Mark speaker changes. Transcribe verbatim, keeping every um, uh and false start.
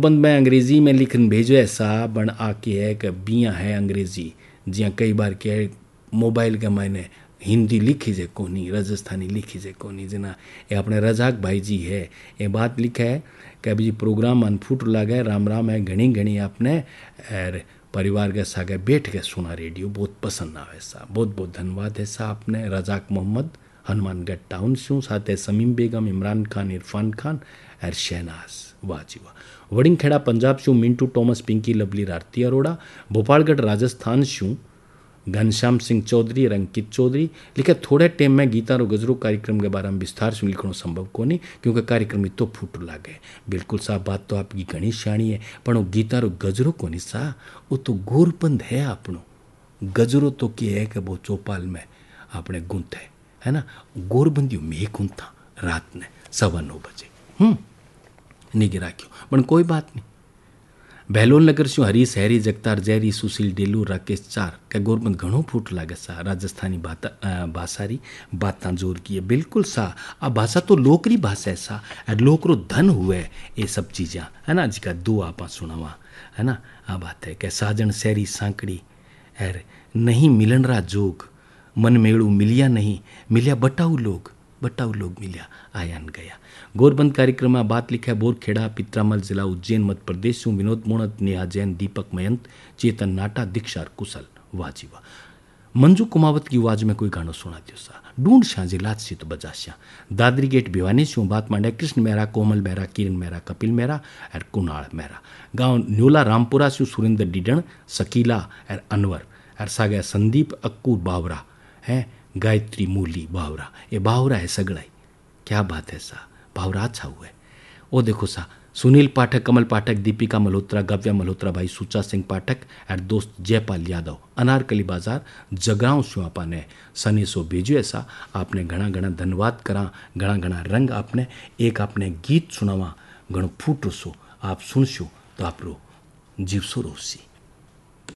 Speaker 1: गोरबंद में अंग्रेजी में लिखन भेजो ऐसा बन आके है कि बिया है अंग्रेजी जिया कई बार क्या है मोबाइल के मैंने हिंदी लिखी जे कोनी राजस्थानी लिखी जे कोनी जना ये अपने रजाक भाई जी है ये बात लिखा है कि अभी प्रोग्राम अनफुट लगे राम राम है घनी घनी आपने और परिवार के सागे बैठ के सुना रेडियो बहुत पसंद आवे सा बहुत बहुत धन्यवाद है सा आपने रजाक मोहम्मद हनुमानगढ़ टाउन से साथ है समीम बेगम इमरान खान इरफान खान और शहनाज वाह जी वाह वड़िंगखेड़ा पंजाब से मिंटू टॉमस पिंकी लवली आरती अरोड़ा भोपालगढ़ राजस्थान से घनश्याम सिंह चौधरी और अंकित चौधरी लिखे थोड़े टाइम में गीता और गजरो कार्यक्रम के बारे में विस्तार से लिखना संभव को नहीं क्योंकि कार्यक्रम तो फूट लागे बिल्कुल सा बात तो आपकी घनी शाणी है पर वो गीता और गजरो को नहीं सा वो तो गोरपंद है आपनो गजरो तो क्या है कि वो चौपाल में आपने गुंथ है है ना गोरबंदियों में गुंथा रात ने सवा नौ बजे हम्म नहीं गिरा क्यों पर कोई बात नहीं बहलोल नगर से हरीश हैरी जगतार जैरी सुशील डेलू राकेश चार के गोरबंद घणो फूट लागे सा राजस्थानी बाता भाषारी बातां जोर की है बिल्कुल सा आ भाषा तो लोकरी भाषा है सा और लोकरो धन हुए ये सब चीज़ें है ना जिका दो आपा सुनावा है ना आ बात है कि साजन शहरी सांकड़ी एर नहीं मिलन रा जोग मन मेड़ू मिलिया नहीं मिलिया बटाऊ लोग बटाऊ लोग मिलिया आयान गया गोरबंद कार्यक्रम में बात लिखा है बोरखेड़ा पित्रामल जिला उज्जैन मध्य प्रदेश से विनोद मोणत नेहा जैन दीपक मयंत चेतन नाटा दीक्षार कुशल वाजीवा मंजू कुमावत की आवाज में कोई गाना सुना दियो सा ढूंढ शाजी लात सी तो बजाश्या दादरी गेट भिवानी से बात मांडे कृष्ण मेहरा कोमल मेहरा किरण मेहरा कपिल मेहरा और कुणाल मेहरा गांव न्योला रामपुरा से सुरेंद्र डिडण शकीला और अनवर और सागे संदीप अक्कू बावरा है गायत्री मूली बावरा ये बावरा है सगड़ाई क्या बात है सा बावरा अच्छा हुआ है वो देखो सा सुनील पाठक कमल पाठक दीपिका मल्होत्रा गव्या मल्होत्रा भाई सुचा सिंह पाठक और दोस्त जयपाल यादव अनारकली बाजार जगराव से आपने सनी सो भेजो ऐसा आपने घना घना धन्यवाद करा घना घना रंग आपने एक आपने गीत सुनावा घणो फूटो सो आप सुनशो तो आप रो जीव सो रोसी।